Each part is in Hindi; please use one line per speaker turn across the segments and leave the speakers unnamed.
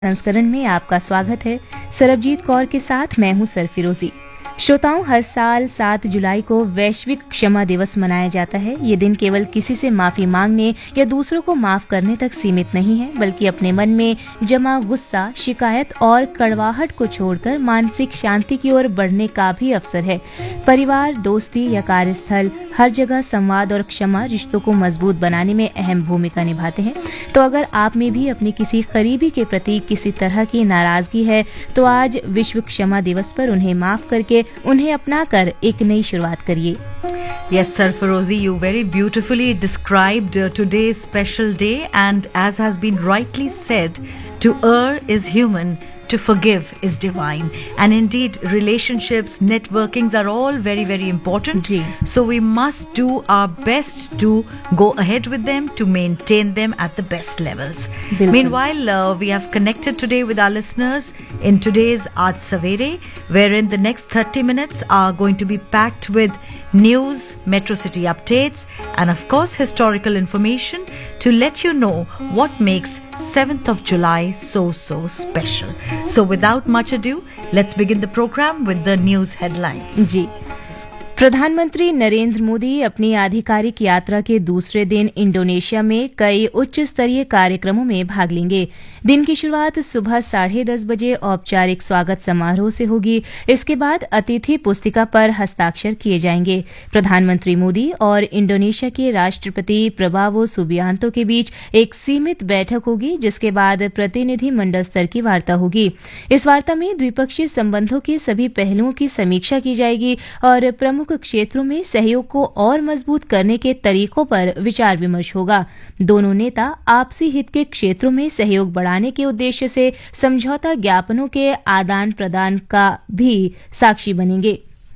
संस्करण में आपका स्वागत है। सरबजीत कौर के साथ मैं हूं सरफिरोजी। श्रोताओं, हर साल 7 जुलाई को वैश्विक क्षमा दिवस मनाया जाता है। ये दिन केवल किसी से माफी मांगने या दूसरों को माफ करने तक सीमित नहीं है, बल्कि अपने मन में जमा गुस्सा, शिकायत और कड़वाहट को छोड़कर मानसिक शांति की ओर बढ़ने का भी अवसर है। परिवार, दोस्ती या कार्यस्थल, हर जगह संवाद और क्षमा रिश्तों को मजबूत बनाने में अहम भूमिका निभाते हैं। तो अगर आप में भी अपने किसी करीबी के प्रति किसी तरह की नाराजगी है, तो आज विश्व क्षमा दिवस पर उन्हें माफ करके उन्हें अपनाकर एक नई शुरुआत करिए।
Yes, Sarfarozi, you very beautifully described today's special day, and as has been rightly said, to err is human, to forgive is divine. And indeed, relationships, networkings are all very, very important.
Ji.
So we must do our best to go ahead with them, to maintain them at the best levels.
बिल्कुल.
Meanwhile, we have connected today with our listeners in today's Aaj Savere, wherein the next 30 minutes are going to be packed with news, Metro City updates, and of course historical information to let you know what makes 7th of July so special. So without much ado, let's begin the program with the news headlines.
जी, प्रधानमंत्री नरेंद्र मोदी अपनी आधिकारिक यात्रा के दूसरे दिन इंडोनेशिया में कई उच्च स्तरीय कार्यक्रमों में भाग लेंगे। दिन की शुरुआत सुबह 10:30 बजे औपचारिक स्वागत समारोह से होगी। इसके बाद अतिथि पुस्तिका पर हस्ताक्षर किए जाएंगे। प्रधानमंत्री मोदी और इंडोनेशिया के राष्ट्रपति प्रबावो सुबियांतो के बीच एक सीमित बैठक होगी, जिसके बाद प्रतिनिधि मंडल स्तर की वार्ता होगी। इस वार्ता में द्विपक्षीय संबंधों के सभी पहलुओं की समीक्षा की जाएगी और प्रमुख क्षेत्रों में सहयोग को और मजबूत करने के तरीकों पर विचार विमर्श होगा। दोनों नेता आपसी हित के क्षेत्रों में सहयोग बढ़ाने के उद्देश्य से समझौता ज्ञापनों के आदान प्रदान का भी साक्षी बनेंगे।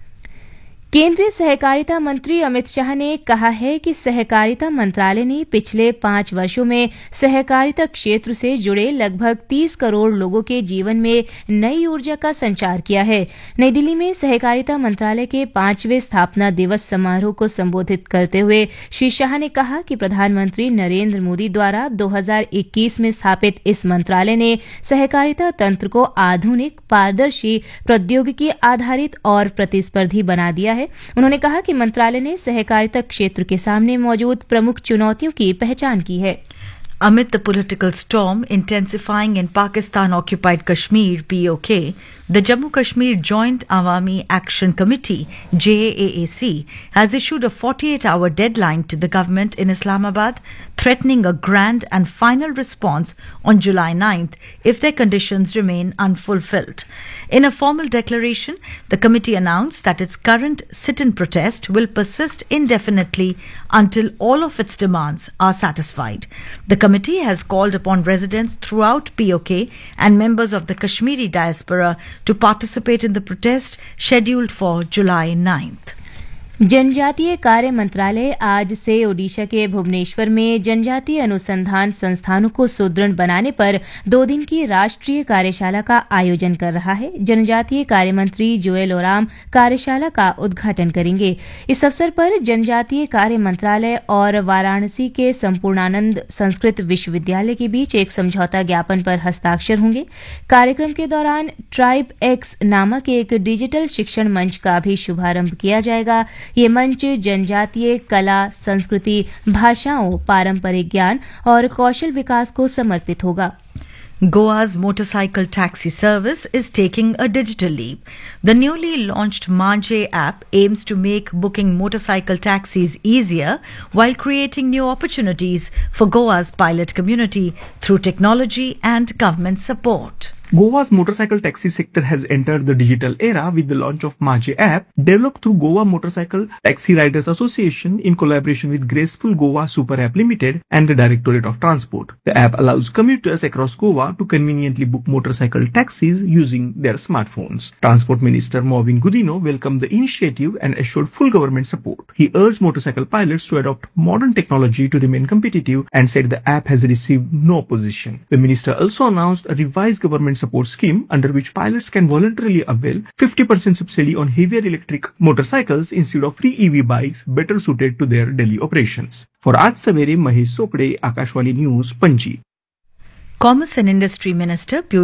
केंद्रीय सहकारिता मंत्री अमित शाह ने कहा है कि सहकारिता मंत्रालय ने पिछले 5 वर्षों में सहकारिता क्षेत्र से जुड़े लगभग 30 करोड़ लोगों के जीवन में नई ऊर्जा का संचार किया है। नई दिल्ली में सहकारिता मंत्रालय के 5वें स्थापना दिवस समारोह को संबोधित करते हुए श्री शाह ने कहा कि प्रधानमंत्री नरेंद्र मोदी द्वारा 2021 में स्थापित इस मंत्रालय ने सहकारिता तंत्र को आधुनिक, पारदर्शी, प्रौद्योगिकी आधारित और प्रतिस्पर्धी बना दिया है। उन्होंने कहा कि मंत्रालय ने सहकारिता क्षेत्र के सामने मौजूद प्रमुख चुनौतियों की पहचान की है।
Amid the political storm intensifying in Pakistan-occupied Kashmir (POK), the Jammu Kashmir Joint Awami Action Committee (JAAC) has issued a 48-hour deadline to the government in Islamabad, threatening a grand and final response on July 9th if their conditions remain unfulfilled. In a formal declaration, the committee announced that its current sit-in protest will persist indefinitely until all of its demands are satisfied. The committee has called upon residents throughout POK and members of the Kashmiri diaspora to participate in the protest scheduled for July 9th.
जनजातीय कार्य मंत्रालय आज से ओडिशा के भुवनेश्वर में जनजातीय अनुसंधान संस्थानों को सुदृढ़ बनाने पर 2 दिन की राष्ट्रीय कार्यशाला का आयोजन कर रहा है। जनजातीय कार्य मंत्री जोएल ओराम कार्यशाला का उद्घाटन करेंगे। इस अवसर पर जनजातीय कार्य मंत्रालय और वाराणसी के संपूर्णानंद संस्कृत विश्वविद्यालय के बीच एक समझौता ज्ञापन पर हस्ताक्षर होंगे। कार्यक्रम के दौरान ट्राइब एक्स नामक एक डिजिटल शिक्षण मंच का भी शुभारंभ किया जाएगा। ये मंच जनजातीय कला, संस्कृति, भाषाओं, पारंपरिक ज्ञान और कौशल विकास को समर्पित होगा।
Goa's motorcycle taxi service is taking a digital leap. The newly launched Maanje app aims to make booking motorcycle taxis easier while creating new opportunities for Goa's pilot community through technology and government support.
Goa's motorcycle taxi sector has entered the digital era with the launch of Maanje app, developed through Goa Motorcycle Taxi Riders Association in collaboration with Graceful Goa Super App Limited and the Directorate of Transport. The app allows commuters across Goa to conveniently book motorcycle taxis using their smartphones. Transport Minister Movin Gudino welcomed the initiative and assured full government support. He urged motorcycle pilots to adopt modern technology to remain competitive and said the app has received no opposition. The minister also announced a revised government support scheme under which pilots can voluntarily avail 50% subsidy on heavier electric motorcycles instead of free EV bikes better suited to their daily operations. For Aaj Savere, Mahesh Sopde, Akashwani News, Panji.
Commerce and Industry Minister